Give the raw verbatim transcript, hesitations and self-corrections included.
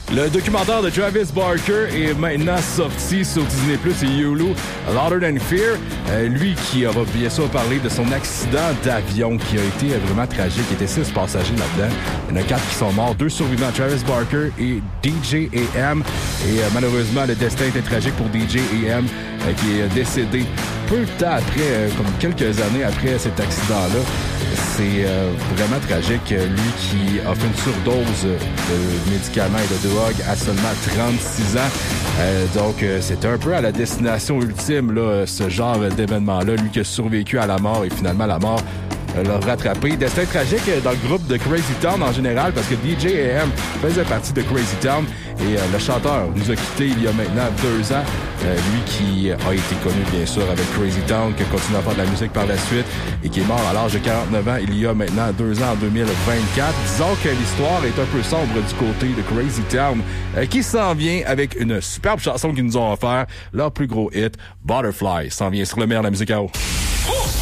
Le documentaire de Travis Barker est maintenant sorti sur Disney plus et Hulu, Louder Than Fear. Euh, lui qui aura bien sûr parlé de son accident d'avion qui a été vraiment tragique. Il y était six passagers là-dedans. Il y en a quatre qui sont morts, deux survivants, Travis Barker et D J A M. Et euh, malheureusement, le destin était tragique pour D J A M euh, qui est décédé peu de temps après, euh, comme quelques années après cet accident-là. C'est euh, vraiment tragique. Lui qui a fait une surdose de médicaments et de drogue à seulement trente-six ans. Euh, donc, euh, c'était un peu à la destination ultime, là, ce genre d'événement-là. Lui qui a survécu à la mort et finalement la mort euh, l'a rattrapé. Destin tragique dans le groupe de Crazy Town en général parce que D J A M faisait partie de Crazy Town et euh, le chanteur nous a quittés il y a maintenant deux ans. Euh, lui qui a été connu bien sûr avec Crazy Town, qui a continué à faire de la musique par la suite et qui est mort à l'âge de quarante-neuf ans il y a maintenant deux ans en deux mille vingt-quatre. Disons que l'histoire est un peu sombre du côté de Crazy Town euh, qui s'en vient avec une superbe chanson qu'ils nous ont offert. Leur plus gros hit, Butterfly, s'en vient sur le meilleur de la musique à eau.